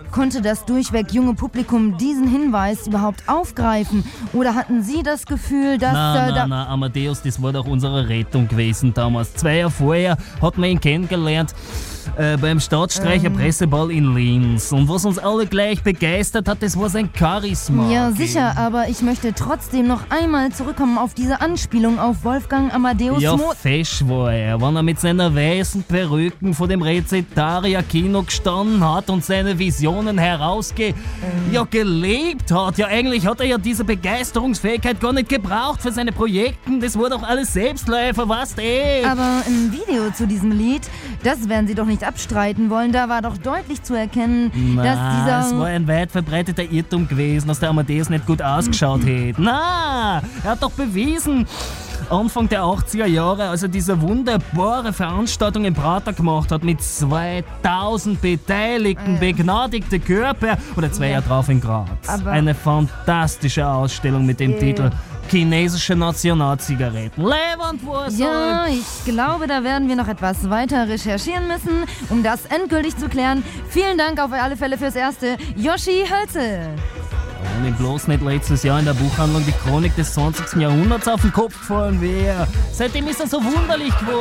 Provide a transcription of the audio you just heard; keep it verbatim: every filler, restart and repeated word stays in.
Konnte das durchweg junge Publikum diesen Hinweis überhaupt aufgreifen? Oder hatten Sie das Gefühl, dass... Na, äh, na, da na, Amadeus, das war doch unsere Rettung gewesen damals. Zwei Jahre vorher hat man ihn kennengelernt äh, beim Staatsstreicher Ähm. Presseball in Linz. Und was uns alle gleich begeistert hat, das war sein Charisma. Ja, sicher, aber ich möchte trotzdem noch einmal zurückkommen auf diese Anspielung auf Wolfgang Amadeus Ja, Mozart. fesch war er, wenn er mit seiner weißen Perücken vor dem Rezitaria-Kino gestanden hat und seine Visionen herausge... Ähm. ja, gelebt hat. Ja, eigentlich hat er ja diese Begeisterungsfähigkeit gar nicht gebraucht für seine Projekte. Das war doch alles Selbstläufer, weißt eh. Aber im Video zu diesem Lied, das werden Sie doch nicht abstreiten wollen, da war doch deutlich zu erkennen, dass Na, es dieser... war ein weit verbreiteter Irrtum gewesen, dass der Amadeus nicht gut ausgeschaut hätte. Na, er hat doch bewiesen, Anfang der achtziger Jahre, als er diese wunderbare Veranstaltung im Prater gemacht hat mit zweitausend Beteiligten, begnadigte Körper, oder zwei Ja. Jahre drauf in Graz. Aber- Eine fantastische Ausstellung mit dem Äh. Titel Chinesische Nationalzigaretten. Lebend war es Ja, halt. ich glaube, da werden wir noch etwas weiter recherchieren müssen, um das endgültig zu klären. Vielen Dank auf alle Fälle fürs Erste, Yoshi Hölzel. Wenn ihm bloß nicht letztes Jahr in der Buchhandlung die Chronik des zwanzigsten Jahrhunderts auf den Kopf gefallen wäre. Seitdem ist er so wunderlich geworden.